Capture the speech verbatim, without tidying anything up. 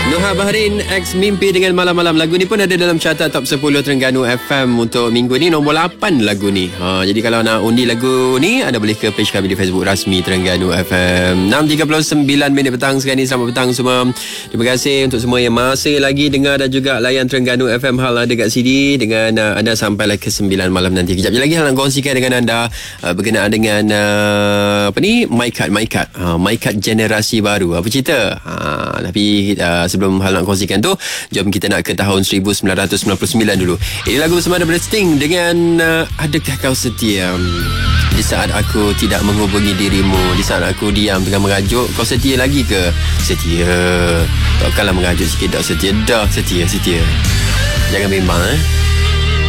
Nuha Bahrain X Mimpi dengan Malam-Malam. Lagu ni pun ada dalam carta top sepuluh Terengganu F M untuk minggu ni, nombor lapan lagu ni. Ha, jadi kalau nak undi lagu ni, anda boleh ke page kami di Facebook rasmi Terengganu F M. enam tiga puluh sembilan minit petang sekarang ni. Selamat petang semua. Terima kasih untuk semua yang masih lagi dengar dan juga layan Terengganu F M Hal dekat C D dengan uh, anda sampailah ke sembilan malam nanti. Kejap lagi Hal nak kongsikan dengan anda uh, berkenaan dengan uh, apa ni, MyCard MyCard uh, MyCard generasi baru. Apa cerita? Uh, tapi uh, sebelum Hal nak kongsikan tu, jom kita nak ke tahun seribu sembilan ratus sembilan puluh sembilan dulu. Ini lagu bersama daripada Sting dengan uh, Adakah Kau Setia. Di saat aku tidak menghubungi dirimu, di saat aku diam tengah merajuk, kau setia lagi ke? Setia. Takkanlah merajuk sikit dah setia. Dah setia, setia. Jangan bimbang eh.